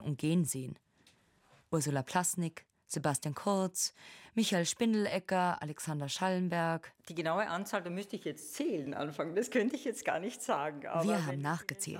und gehen sehen. Ursula Plasnik, Sebastian Kurz, Michael Spindelecker, Alexander Schallenberg. Die genaue Anzahl, da müsste ich jetzt zählen anfangen. Das könnte ich jetzt gar nicht sagen. Aber wir haben nachgezählt.